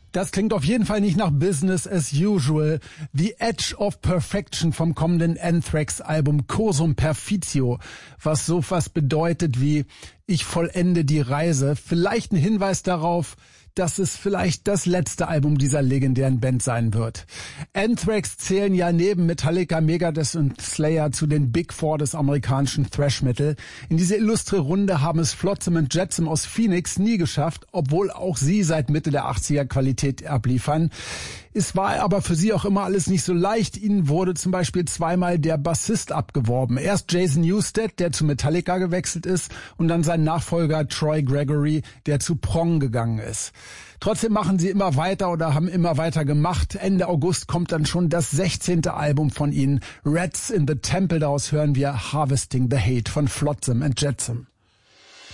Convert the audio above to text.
Das klingt auf jeden Fall nicht nach Business as usual. The Edge of Perfection vom kommenden Anthrax-Album Cursum Perficio, was so was bedeutet wie ich vollende die Reise. Vielleicht ein Hinweis darauf, dass es vielleicht das letzte Album dieser legendären Band sein wird. Anthrax zählen ja neben Metallica, Megadeth und Slayer zu den Big Four des amerikanischen Thrash Metal. In diese illustre Runde haben es Flotsam und Jetsam aus Phoenix nie geschafft, obwohl auch sie seit Mitte der 80er Qualität abliefern. Es war aber für sie auch immer alles nicht so leicht. Ihnen wurde zum Beispiel zweimal der Bassist abgeworben. Erst Jason Newsted, der zu Metallica gewechselt ist, und dann sein Nachfolger Troy Gregory, der zu Prong gegangen ist. Trotzdem machen sie immer weiter oder haben immer weiter gemacht. Ende August kommt dann schon das 16. Album von ihnen. Rats in the Temple, daraus hören wir Harvesting the Hate von Flotsam and Jetsam.